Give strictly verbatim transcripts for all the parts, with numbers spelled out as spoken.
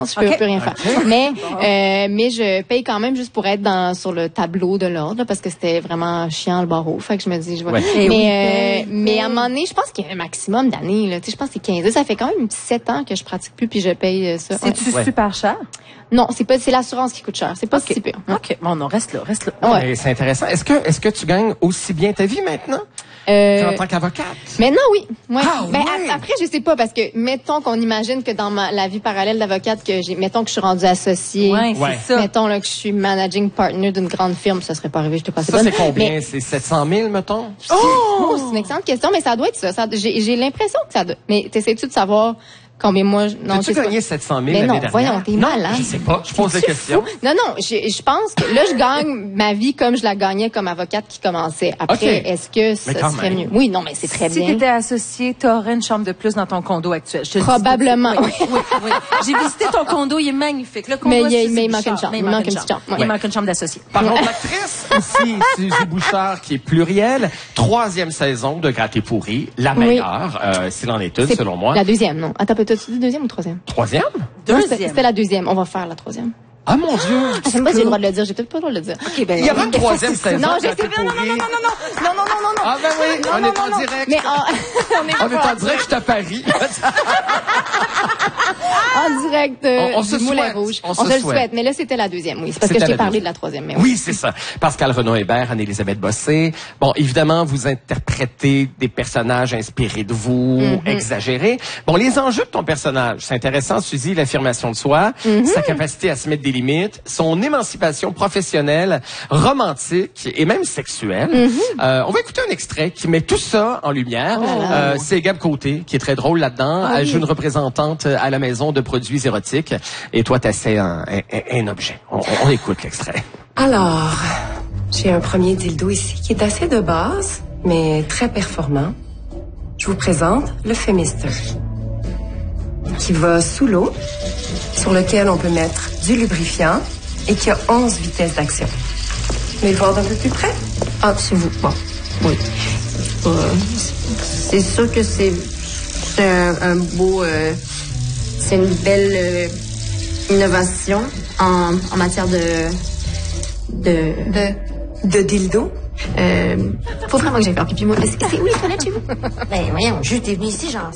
Je peux okay. plus rien faire. Okay. Mais euh, mais je paye quand même juste pour être dans sur le tableau de l'ordre là, parce que c'était vraiment chiant le barreau. Fait que je me dis je vais. Ouais. Mais oui, euh, mais à un moment donné, je pense qu'il y a un maximum d'années là. Tu sais, je pense que c'est quinze. Ça fait quand même sept ans que je pratique plus puis je paye ça. C'est-tu ouais. super cher? Non, c'est pas c'est l'assurance qui coûte cher. C'est pas okay. si pire. OK. Bon, non, reste là, reste là. Ouais. Ouais, c'est intéressant. Est-ce que est-ce que tu gagnes aussi bien ta vie maintenant? Euh, en tant qu'avocate? Maintenant, oui. Ouais. Ah, ben, ouais. Après, je sais pas, parce que mettons qu'on imagine que dans ma, la vie parallèle d'avocate, que j'ai, mettons que je suis rendue associée. Ouais, ouais. c'est ça. Mettons là, que je suis managing partner d'une grande firme, ça serait pas arrivé, je te passe ça, c'est combien? Mais, c'est sept cent mille, mettons? Oh! oh! C'est une excellente question, mais ça doit être ça. ça j'ai, j'ai l'impression que ça doit. Mais t'essaies-tu de savoir combien moi... Non, tu as gagné sept cent mille l'année dernière? Mais non, voyons, t'es mal, hein? Je sais pas, je pose des questions. Fou? Non, non, je, je pense que là, je gagne ma vie comme je la gagnais comme avocate qui commençait. Après, okay. est-ce que ça serait même. mieux? Oui, non, mais c'est très si bien. Si t'étais associé, t'aurais une chambre de plus dans ton condo actuel. Je te Probablement, oui. oui, oui. J'ai visité ton condo, il est magnifique. Le condo, mais il, mais il manque une chambre. Il manque une chambre. Ouais. Il manque une chambre d'associé. Par contre, l'actrice ici, Suzy Bouchard, qui est plurielle, troisième saison de Gâté pourri, la meilleure, oui. euh, s'il en est une, c'est selon moi. La deuxième, non. Attends, peut-être dit deuxième ou troisième? Troisième? Deuxième. C'était la deuxième. On va faire la troisième. Ah, mon Dieu! Ah, c'est moi, j'ai le droit de le dire. J'ai peut-être pas le droit de le dire. Okay, ben, il y a pas une troisième saison. Non, je sais pas. Non, non, non, non, non, non, non, non, non, non. Ah, ben oui, non, on non, est en non, direct. Mais on, on est, on est en direct, je suis à Paris. En direct euh, on, on se du Moulin souhaite. Rouge. On, on se se le souhaite. souhaite. Mais là, c'était la deuxième, oui. C'est parce que je t'ai parlé de la troisième. Mais oui, oui c'est ça. Pascal Renaud-Hébert, Anne-Élisabeth Bossé. Bon, évidemment, vous interprétez des personnages inspirés de vous, mm-hmm. exagérés. Bon, les enjeux de ton personnage, c'est intéressant, Suzy, l'affirmation de soi, mm-hmm. sa capacité à se mettre des limites, son émancipation professionnelle, romantique et même sexuelle. Mm-hmm. Euh, on va écouter un extrait qui met tout ça en lumière. Oh euh, c'est Gab Côté, qui est très drôle là-dedans. Oh, Elle joue oui. une représentante à la maison de produits érotiques. Et toi, t'essaies un, un, un objet. On, on écoute l'extrait. Alors, j'ai un premier dildo ici qui est assez de base, mais très performant. Je vous présente le Femister, qui va sous l'eau, sur lequel on peut mettre du lubrifiant et qui a onze vitesses d'action. Vous voulez le voir d'un peu plus près? Ah, c'est vous. Bon, oui. Euh, c'est sûr que c'est un, un beau... Euh, c'est une belle euh, innovation en, en matière de... De... De, de dildo? Euh, faut vraiment que j'aille faire pipi, moi. Est-ce que c'est où les toilettes chez vous? Ben, voyons, je t'ai venu ici, genre.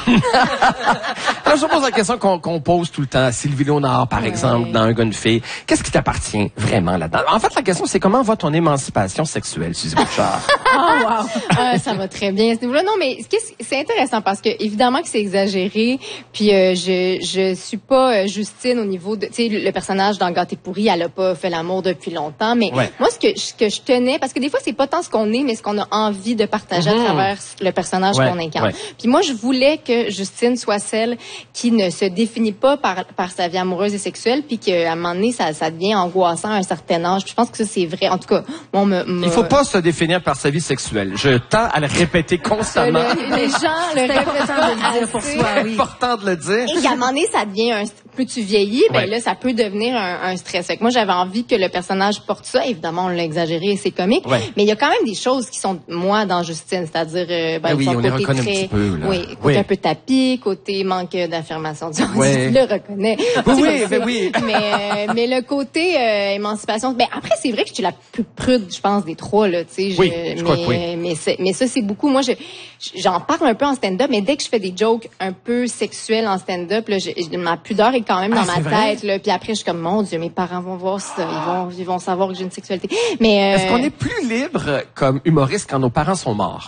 Alors, je pose la question qu'on qu'on pose tout le temps à Sylvie Léonard, par ouais. exemple, dans Un gars, une fille. Qu'est-ce qui t'appartient vraiment là-dedans? En fait, la question, c'est comment va ton émancipation sexuelle, Suzy Bouchard? Oh, wow! Ah, ça va très bien à ce niveau-là. Non, mais c'est intéressant parce que, évidemment, que c'est exagéré. Puis, euh, je, je suis pas euh, Justine au niveau de, tu sais, le personnage dans Gâté pourri, elle a pas fait l'amour depuis longtemps. Mais ouais. moi, ce que, ce que je tenais, parce que des fois, c'est pas tant ce qu'on est, mais ce qu'on a envie de partager mmh. à travers le personnage ouais, qu'on incarne. Ouais. Puis moi, je voulais que Justine soit celle qui ne se définit pas par, par sa vie amoureuse et sexuelle, puis qu'à un moment donné, ça, ça devient angoissant à un certain âge. Puis je pense que ça, c'est vrai. En tout cas, on me, me... Il faut pas se définir par sa vie sexuelle. Je tends à le répéter constamment. Le, les gens le répètent pas assez. Pour soi, oui. C'est important de le dire. Et à un moment donné, ça devient un... Plus tu vieillis, ben ouais. là, ça peut devenir un, un stress. Fait que moi, j'avais envie que le personnage porte ça. Évidemment, on l'a exagéré et c'est comique. Ouais. Mais il y a quand même des choses qui sont, moi, dans Justine. C'est-à-dire, euh, ben, ben oui, son on côté les reconnaît très, un petit peu, là. Oui, côté oui. un peu tapis, côté manque d'affirmation. Ouais. Je le reconnais. Oui, oui, ben oui. Mais, euh, mais le côté euh, émancipation, ben après, c'est vrai que je suis la plus prude, je pense, des trois, là, tu sais. Oui, je, je mais, crois que oui. Mais, mais ça, c'est beaucoup. Moi, je, j'en parle un peu en stand-up, mais dès que je fais des jokes un peu sexuels en stand-up, là, je, je, ma pudeur est quand même ah, dans ma vrai? tête, là. Puis après, je suis comme, mon Dieu, mes parents vont voir ça. Ils vont, ils vont savoir que j'ai une sexualité. Mais, euh... est-ce qu'on est plus libre comme humoriste quand nos parents sont morts?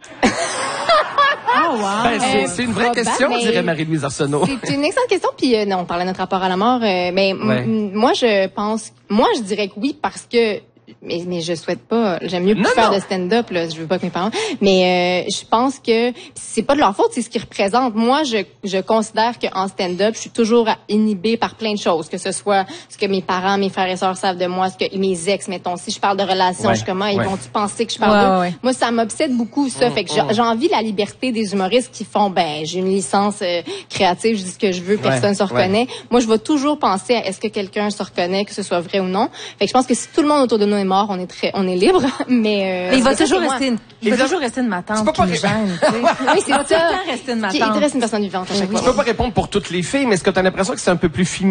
Oh, wow. Ben, c'est, c'est une vraie Probable, question, dirait Marie-Louise Arsenault. C'est une excellente question. Puis, euh, non, on parlait de notre rapport à la mort. Euh, mais ouais. m- moi, je pense... Moi, je dirais que oui, parce que... Mais, mais je souhaite pas. J'aime mieux plus non, faire non. de stand-up, là. Je veux pas que mes parents... Mais euh, je pense que c'est pas de leur faute, c'est ce qu'ils représentent. Moi, je, je considère qu'en stand-up, je suis toujours inhibée par plein de choses. Que ce soit ce que mes parents, mes frères et sœurs savent de moi, ce que mes ex, mettons. Si je parle de relations, ouais. je suis comme, ils ouais. vont-tu penser que je parle ouais, d'eux? Ouais. Moi, ça m'obsède beaucoup, ça. Mmh, fait que mmh. j'ai envie de la liberté des humoristes qui font, ben, j'ai une licence euh, créative, je dis ce que je veux, personne ouais, se reconnaît. Ouais. Moi, je vais toujours penser à est-ce que quelqu'un se reconnaît, que ce soit vrai ou non. Fait que je pense que si tout le monde autour de nous est mort, on est très, on est libre, mais, euh, mais il va toujours rester une, il va toujours rester une matante qui me gêne, tu sais. Oui, c'est ça. Il va tout le temps rester une matante. Il reste une personne vivante à chaque fois. Tu peux pas répondre pour toutes les filles, mais est-ce que tu as l'impression que c'est un peu plus féminin?